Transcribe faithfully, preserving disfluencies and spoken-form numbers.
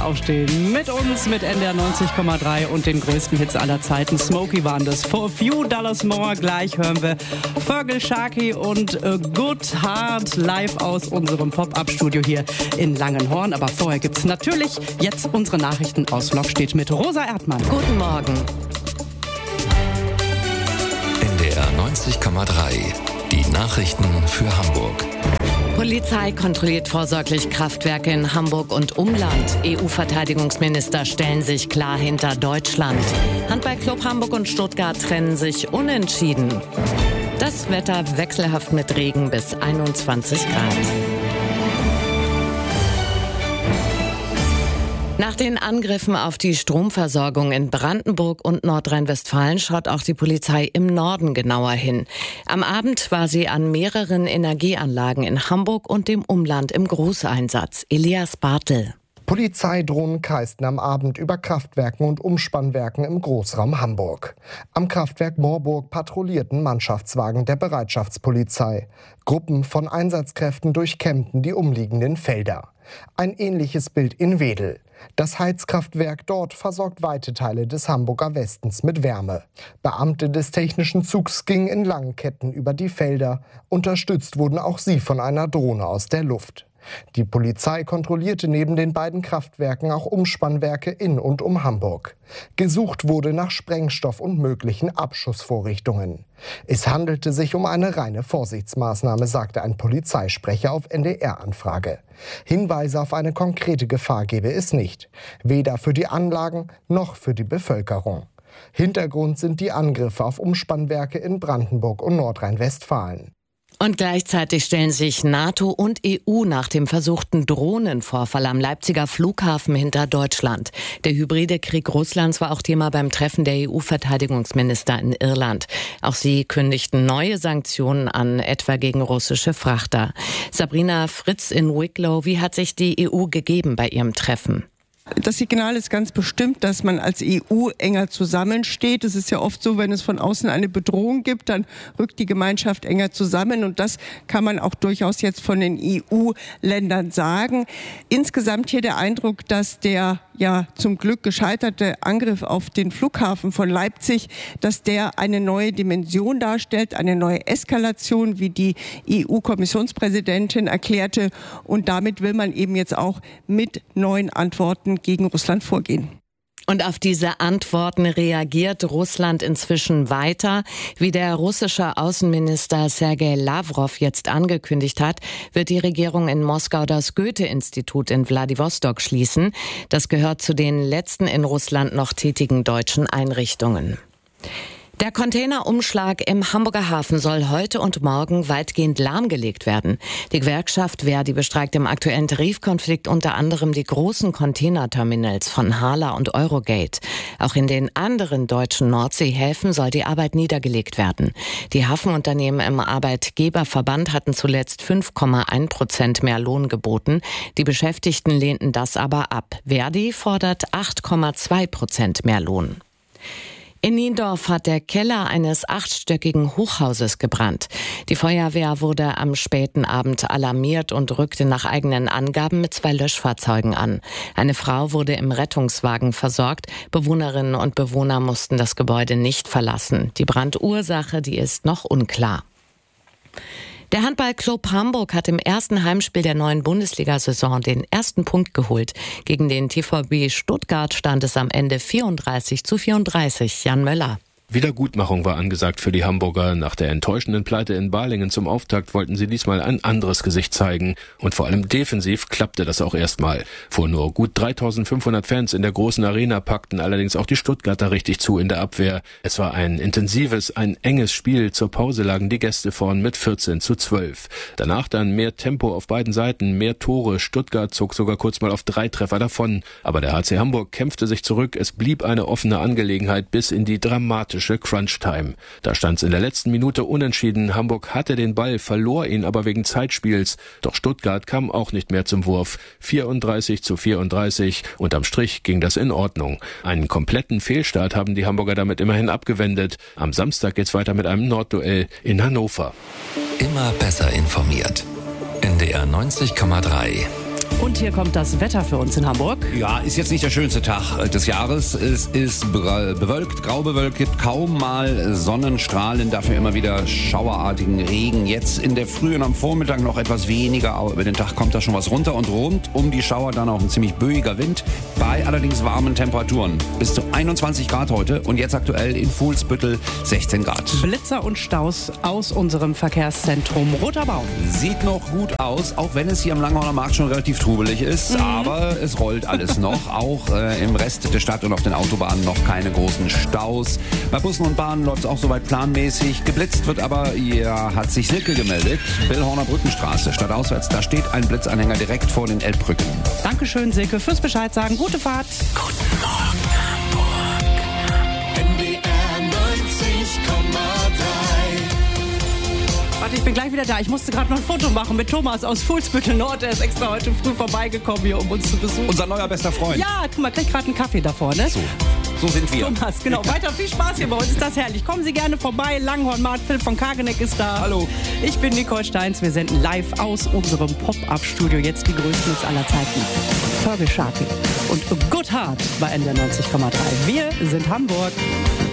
aufstehen. Mit uns, mit N D R neunzig Komma drei und den größten Hits aller Zeiten. Smokey waren das. For a few dollars more. Gleich hören wir Fergal Sharkey und uh, Good Heart live aus unserem Pop-Up-Studio hier in Langenhorn. Aber vorher gibt's natürlich jetzt unsere Nachrichten aus Vlogstedt mit Rosa Erdmann. Guten Morgen. N D R neunzig Komma drei. Die Nachrichten für Hamburg. Polizei kontrolliert vorsorglich Kraftwerke in Hamburg und Umland. E U-Verteidigungsminister stellen sich klar hinter Deutschland. Handballclub Hamburg und Stuttgart trennen sich unentschieden. Das Wetter wechselhaft mit Regen bis einundzwanzig Grad. Nach den Angriffen auf die Stromversorgung in Brandenburg und Nordrhein-Westfalen schaut auch die Polizei im Norden genauer hin. Am Abend war sie an mehreren Energieanlagen in Hamburg und dem Umland im Großeinsatz. Elias Bartel. Polizeidrohnen kreisten am Abend über Kraftwerken und Umspannwerken im Großraum Hamburg. Am Kraftwerk Moorburg patrouillierten Mannschaftswagen der Bereitschaftspolizei. Gruppen von Einsatzkräften durchkämmten die umliegenden Felder. Ein ähnliches Bild in Wedel. Das Heizkraftwerk dort versorgt weite Teile des Hamburger Westens mit Wärme. Beamte des technischen Zugs gingen in langen Ketten über die Felder. Unterstützt wurden auch sie von einer Drohne aus der Luft. Die Polizei kontrollierte neben den beiden Kraftwerken auch Umspannwerke in und um Hamburg. Gesucht wurde nach Sprengstoff und möglichen Abschussvorrichtungen. Es handelte sich um eine reine Vorsichtsmaßnahme, sagte ein Polizeisprecher auf N D R-Anfrage. Hinweise auf eine konkrete Gefahr gebe es nicht, weder für die Anlagen noch für die Bevölkerung. Hintergrund sind die Angriffe auf Umspannwerke in Brandenburg und Nordrhein-Westfalen. Und gleichzeitig stellen sich NATO und E U nach dem versuchten Drohnenvorfall am Leipziger Flughafen hinter Deutschland. Der hybride Krieg Russlands war auch Thema beim Treffen der E U-Verteidigungsminister in Irland. Auch sie kündigten neue Sanktionen an, etwa gegen russische Frachter. Sabrina Fritz in Wicklow, wie hat sich die E U gegeben bei ihrem Treffen? Das Signal ist ganz bestimmt, dass man als E U enger zusammensteht. Es ist ja oft so, wenn es von außen eine Bedrohung gibt, dann rückt die Gemeinschaft enger zusammen. Und das kann man auch durchaus jetzt von den E U-Ländern sagen. Insgesamt hier der Eindruck, dass der ja zum Glück gescheiterte Angriff auf den Flughafen von Leipzig, dass der eine neue Dimension darstellt, eine neue Eskalation, wie die E U-Kommissionspräsidentin erklärte. Und damit will man eben jetzt auch mit neuen Antworten gegen Russland vorgehen. Und auf diese Antworten reagiert Russland inzwischen weiter. Wie der russische Außenminister Sergei Lavrov jetzt angekündigt hat, wird die Regierung in Moskau das Goethe-Institut in Wladiwostok schließen. Das gehört zu den letzten in Russland noch tätigen deutschen Einrichtungen. Der Containerumschlag im Hamburger Hafen soll heute und morgen weitgehend lahmgelegt werden. Die Gewerkschaft Verdi bestreikt im aktuellen Tarifkonflikt unter anderem die großen Containerterminals von Hala und Eurogate. Auch in den anderen deutschen Nordseehäfen soll die Arbeit niedergelegt werden. Die Hafenunternehmen im Arbeitgeberverband hatten zuletzt fünf Komma eins Prozent mehr Lohn geboten. Die Beschäftigten lehnten das aber ab. Verdi fordert acht Komma zwei Prozent mehr Lohn. In Niendorf hat der Keller eines achtstöckigen Hochhauses gebrannt. Die Feuerwehr wurde am späten Abend alarmiert und rückte nach eigenen Angaben mit zwei Löschfahrzeugen an. Eine Frau wurde im Rettungswagen versorgt. Bewohnerinnen und Bewohner mussten das Gebäude nicht verlassen. Die Brandursache, die ist noch unklar. Der Handballclub Hamburg hat im ersten Heimspiel der neuen Bundesliga-Saison den ersten Punkt geholt. Gegen den T V B Stuttgart stand es am Ende vierunddreißig zu vierunddreißig. Jan Möller. Wiedergutmachung war angesagt für die Hamburger. Nach der enttäuschenden Pleite in Balingen zum Auftakt wollten sie diesmal ein anderes Gesicht zeigen. Und vor allem defensiv klappte das auch erstmal. Vor nur gut dreitausendfünfhundert Fans in der großen Arena packten allerdings auch die Stuttgarter richtig zu in der Abwehr. Es war ein intensives, ein enges Spiel. Zur Pause lagen die Gäste vorn mit vierzehn zu zwölf. Danach dann mehr Tempo auf beiden Seiten, mehr Tore. Stuttgart zog sogar kurz mal auf drei Treffer davon. Aber der H C Hamburg kämpfte sich zurück. Es blieb eine offene Angelegenheit bis in die dramatische Crunch-Time. Da stand es in der letzten Minute unentschieden. Hamburg hatte den Ball, verlor ihn aber wegen Zeitspiels. Doch Stuttgart kam auch nicht mehr zum Wurf. vierunddreißig zu vierunddreißig. Unterm Strich ging das in Ordnung. Einen kompletten Fehlstart haben die Hamburger damit immerhin abgewendet. Am Samstag geht's weiter mit einem Nordduell in Hannover. Immer besser informiert. N D R neunzig Komma drei. Und hier kommt das Wetter für uns in Hamburg. Ja, ist jetzt nicht der schönste Tag des Jahres. Es ist bewölkt, grau bewölkt, gibt kaum mal Sonnenstrahlen, dafür immer wieder schauerartigen Regen. Jetzt in der Früh und am Vormittag noch etwas weniger, aber über den Tag kommt da schon was runter und rund um die Schauer dann auch ein ziemlich böiger Wind, bei allerdings warmen Temperaturen. Bis zu einundzwanzig Grad heute und jetzt aktuell in Fuhlsbüttel sechzehn Grad. Blitzer und Staus aus unserem Verkehrszentrum Roter Baum. Sieht noch gut aus, auch wenn es hier am Langhorner Markt schon relativ trubelig ist, mhm. aber es rollt alles noch. Auch äh, im Rest der Stadt und auf den Autobahnen noch keine großen Staus. Bei Bussen und Bahnen läuft es auch soweit planmäßig. Geblitzt wird aber, ja, hat sich Silke gemeldet. Billhorner Brückenstraße, stadtauswärts, da steht ein Blitzanhänger direkt vor den Elbbrücken. Dankeschön, Silke, fürs Bescheid sagen. Gute Fahrt. Guten Morgen, Hamburg. N D R neunzig Komma drei. Warte, ich bin gleich wieder da. Ich musste gerade noch ein Foto machen mit Thomas aus Fuhlsbüttel Nord. Der ist extra heute früh vorbeigekommen hier, um uns zu besuchen. Unser neuer bester Freund. Ja, guck mal, kriegt gerade einen Kaffee da vorne. So. So sind wir. Thomas, genau. Weiter viel Spaß hier bei uns. Ist das herrlich. Kommen Sie gerne vorbei. Langhornmarkt, Philipp von Kageneck ist da. Hallo. Ich bin Nicole Steins. Wir senden live aus unserem Pop-Up-Studio. Jetzt die größten Hits aller Zeiten. Fergal Sharkey und Good Heart bei N D R neunzig Komma drei. Wir sind Hamburg.